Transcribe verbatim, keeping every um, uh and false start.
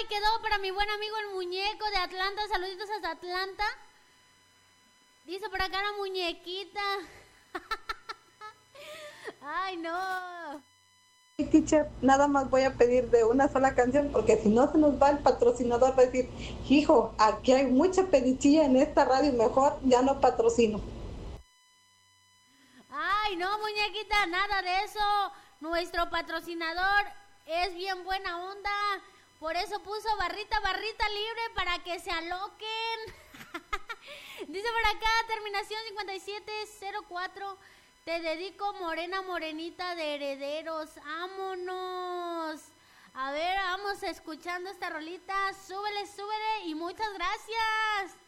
ahí quedó para mi buen amigo el muñeco de Atlanta. Saluditos hasta Atlanta. Dice por acá la muñequita. Ay, no. Sí, teacher, nada más voy a pedir de una sola canción porque si no se nos va el patrocinador, va a decir, hijo, aquí hay mucha pedichilla en esta radio, mejor ya no patrocino. Ay, no, muñequita, nada de eso. Nuestro patrocinador es bien buena onda. Por eso puso barrita, barrita libre para que se aloquen. Dice por acá, terminación cincuenta y siete cero cuatro. Te dedico morena, morenita de Herederos. ¡Vámonos! A ver, vamos escuchando esta rolita. Súbele, súbele y muchas gracias.